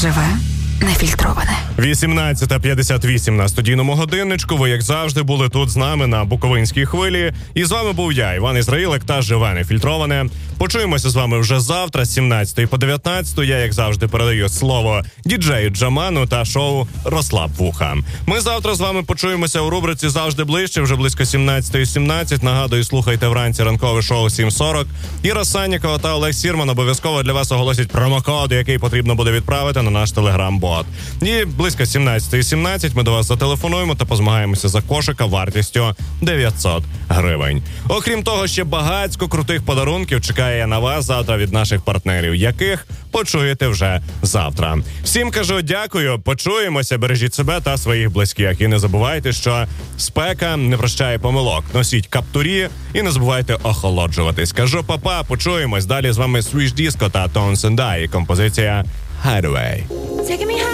Живе нефільтроване. 18:58 на студійному годинничку. Ви, як завжди, були тут з нами на Буковинській хвилі. І з вами був я, Іван Ізраїлик, та Живе нефільтроване. Почуємося з вами вже завтра з 17 по 19. Я, як завжди, передаю слово діджею Джаману та шоу «Розслаб вуха». Ми завтра з вами почуємося у рубриці «Завжди ближче», вже близько 17:17. Нагадую, слухайте вранці ранкове шоу 7:40. Іра Саннікова та Олег Сірман обов'язково для вас оголосять промокод, який потрібно буде відправити на наш телеграм-бот. І близько 17:17 ми до вас зателефонуємо та позмагаємося за кошика вартістю 900 гривень. Окрім того, ще багацько крутих подарунків чекає на вас завтра від наших партнерів, яких почуєте вже завтра. Всім кажу дякую, почуємося, бережіть себе та своїх близьких. І не забувайте, що спека не прощає помилок. Носіть каптурі і не забувайте охолоджуватись. Кажу па-па, почуємось. Далі з вами Switch Disco та Tones and I. Композиція Hideaway.